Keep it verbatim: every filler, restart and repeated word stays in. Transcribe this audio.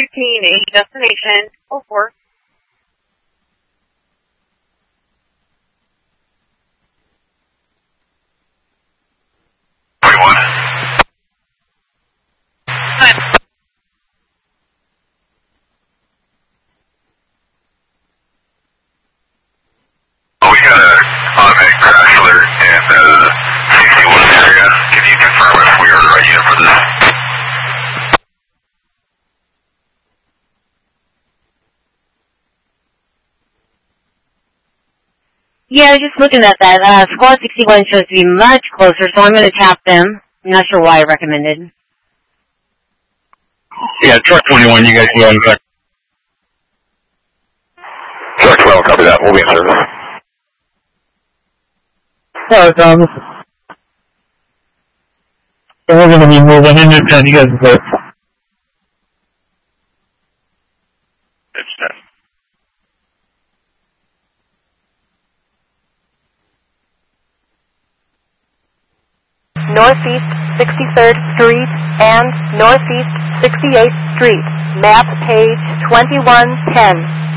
sixteen, a destination, oh four. twenty-one. Oh, we got a automatic crash alert in the sixty-one area. Can you confirm if we are right here for this? Yeah, just looking at that. Uh, Squad sixty-one shows to be much closer, so I'm going to tap them. I'm not sure why I recommended. Yeah, truck twenty-one, you guys can go ahead and check. Truck twelve, copy that. We'll be in service. Alright, Thomas. So we're going to be moving in this time. You guys can go. It's ten. Northeast sixty-third Street and Northeast sixty-eighth Street. Map page twenty-one ten.